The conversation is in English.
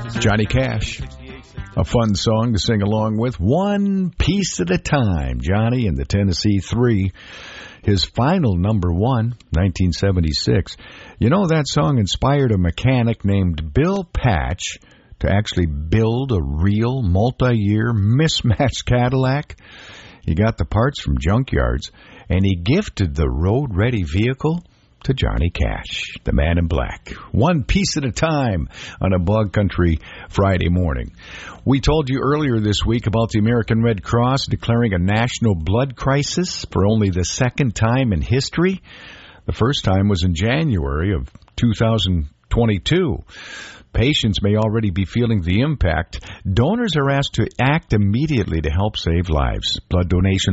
Johnny Cash. A fun song to sing along with. One piece at a time. Johnny and the Tennessee Three. His final number one, 1976. You know, that song inspired a mechanic named Bill Patch to actually build a real multi-year mismatched Cadillac. He got the parts from junkyards, and he gifted the road-ready vehicle to Johnny Cash, the man in black. One piece at a time on a Bug Country Friday morning. We told you earlier this week about the American Red Cross declaring a national blood crisis for only the second time in history. The first time was in January of 2022. Patients may already be feeling the impact. Donors are asked to act immediately to help save lives. Blood donations